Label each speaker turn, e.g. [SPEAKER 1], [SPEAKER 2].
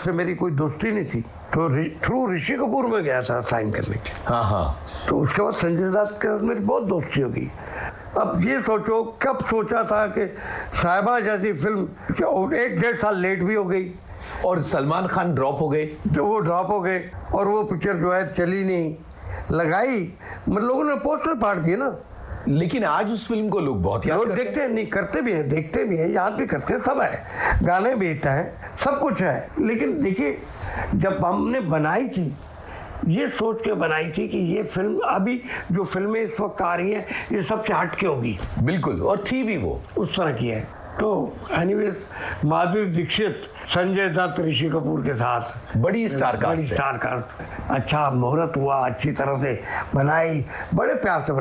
[SPEAKER 1] से मेरी कोई दोस्ती नहीं थी, तो थ्रू ऋषि कपूर में गया था साइन करने के।
[SPEAKER 2] हाँ हाँ।
[SPEAKER 1] तो उसके बाद संजय दत्त के साथ मेरी बहुत दोस्ती हो गई। अब ये सोचो, कब सोचा था कि साहिबा जैसी फिल्म 1-1.5 साल लेट भी हो गई
[SPEAKER 2] और सलमान खान ड्रॉप हो गए,
[SPEAKER 1] तो वो ड्रॉप हो गए और वो पिक्चर जो है चली नहीं, लगाई, मतलब लोगों ने पोस्टर फाड़ दिए ना।
[SPEAKER 2] लेकिन आज उस फिल्म को लोग बहुत याद करते
[SPEAKER 1] देखते हैं, नहीं करते भी हैं, देखते भी हैं, याद भी करते हैं, सब है, गाने भी हिट हैं, सब कुछ है। लेकिन देखिए, जब हमने बनाई थी, ये सोच के बनाई थी कि ये फिल्म, अभी जो फिल्में इस वक्त आ रही हैं, ये सबसे हट के होगी।
[SPEAKER 2] बिल्कुल, और थी भी वो
[SPEAKER 1] उस तरह की है। तो एनीवेज, माधुरी दीक्षित, संजय दत्त, ऋषि कपूर के साथ
[SPEAKER 2] बड़ी स्टार कास्ट,
[SPEAKER 1] अच्छा मुहूर्त हुआ, अच्छी तरह से बनाई, बड़े प्यार से